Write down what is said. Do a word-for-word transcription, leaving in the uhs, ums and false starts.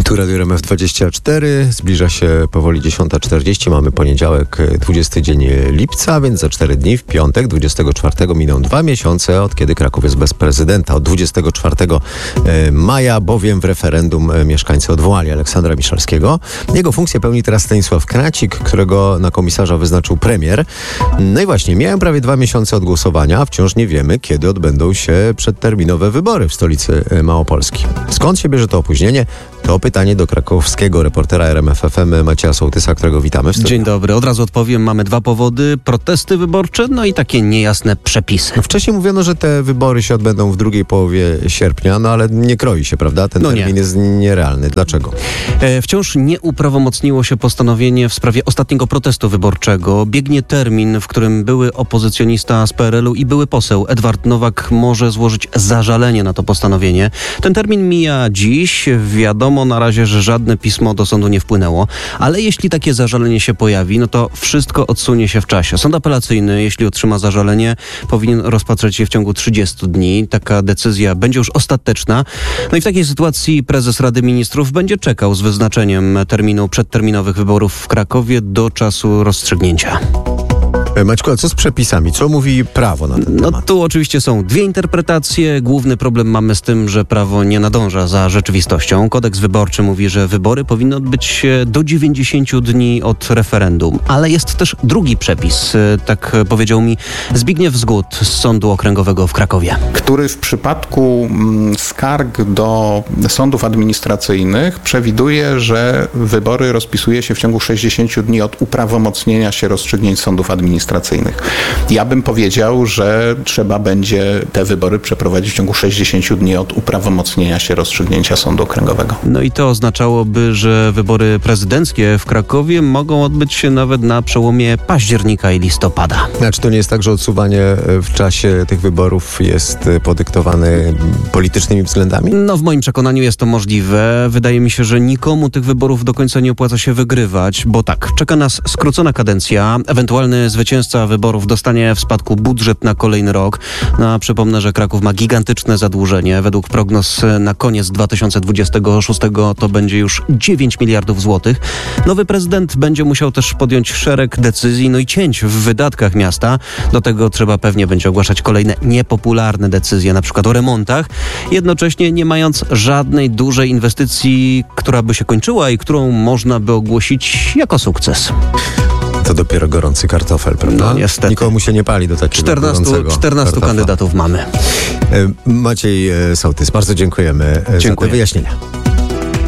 Tu Radio R M F dwadzieścia cztery, zbliża się powoli dziesiąta czterdzieści, mamy poniedziałek, dwudziesty dzień lipca, więc za cztery dni, w piątek, dwudziestego czwartego miną dwa miesiące, od kiedy Kraków jest bez prezydenta. Od dwudziestego czwartego maja bowiem w referendum mieszkańcy odwołali Aleksandra Miszalskiego. Jego funkcję pełni teraz Stanisław Kracik, którego na komisarza wyznaczył premier. No i właśnie, mijają prawie dwa miesiące od głosowania, a wciąż nie wiemy, kiedy odbędą się przedterminowe wybory w stolicy Małopolski. Skąd się bierze to opóźnienie? To pytanie do krakowskiego reportera R M F F M Macieja Sołtysa, którego witamy w studiu. Dzień dobry. Od razu odpowiem. Mamy dwa powody. Protesty wyborcze, no i takie niejasne przepisy. Wcześniej mówiono, że te wybory się odbędą w drugiej połowie sierpnia, no ale nie kroi się, prawda? Ten no termin nie. jest nierealny. Dlaczego? E, wciąż nie uprawomocniło się postanowienie w sprawie ostatniego protestu wyborczego. Biegnie termin, w którym były opozycjonista z P R L u i były poseł Edward Nowak może złożyć zażalenie na to postanowienie. Ten termin mija dziś. Wiadomo na razie, że żadne pismo do sądu nie wpłynęło, ale jeśli takie zażalenie się pojawi, no to wszystko odsunie się w czasie. Sąd apelacyjny, jeśli otrzyma zażalenie, powinien rozpatrzeć je w ciągu trzydziestu dni. Taka decyzja będzie już ostateczna. No i w takiej sytuacji prezes Rady Ministrów będzie czekał z wyznaczeniem terminu przedterminowych wyborów w Krakowie do czasu rozstrzygnięcia. Maćku, a co z przepisami? Co mówi prawo na ten No temat? tu oczywiście są dwie interpretacje. Główny problem mamy z tym, że prawo nie nadąża za rzeczywistością. Kodeks wyborczy mówi, że wybory powinny odbyć się do dziewięćdziesięciu dni od referendum. Ale jest też drugi przepis, tak powiedział mi Zbigniew Zgód z Sądu Okręgowego w Krakowie. Który w przypadku skarg do sądów administracyjnych przewiduje, że wybory rozpisuje się w ciągu sześćdziesięciu dni od uprawomocnienia się rozstrzygnięć sądów administracyjnych. Ja bym powiedział, że trzeba będzie te wybory przeprowadzić w ciągu sześćdziesięciu dni od uprawomocnienia się rozstrzygnięcia Sądu Okręgowego. No i to oznaczałoby, że wybory prezydenckie w Krakowie mogą odbyć się nawet na przełomie października i listopada. Znaczy to nie jest tak, że odsuwanie w czasie tych wyborów jest podyktowane politycznymi względami? No w moim przekonaniu jest to możliwe. Wydaje mi się, że nikomu tych wyborów do końca nie opłaca się wygrywać, bo tak, czeka nas skrócona kadencja, ewentualny zwycięstwa wyborów dostanie w spadku budżet na kolejny rok. No, a przypomnę, że Kraków ma gigantyczne zadłużenie. Według prognoz na koniec dwa tysiące dwudziestego szóstego to będzie już dziewięć miliardów złotych. Nowy prezydent będzie musiał też podjąć szereg decyzji, no i cięć w wydatkach miasta. Do tego trzeba pewnie będzie ogłaszać kolejne niepopularne decyzje, na przykład o remontach, jednocześnie nie mając żadnej dużej inwestycji, która by się kończyła i którą można by ogłosić jako sukces. To dopiero gorący kartofel, prawda? No niestety. Nikomu się nie pali do takiego gorącego czternastu kartofla. kandydatów mamy. Maciej Sołtys, bardzo dziękujemy Dziękuję. za te wyjaśnienia.